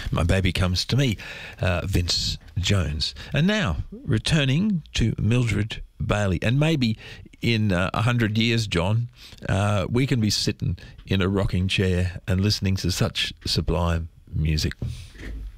My Baby Comes to Me, Vince Jones. And now, returning to Mildred Bailey. And maybe in 100 years, John, we can be sitting in a rocking chair and listening to such sublime music.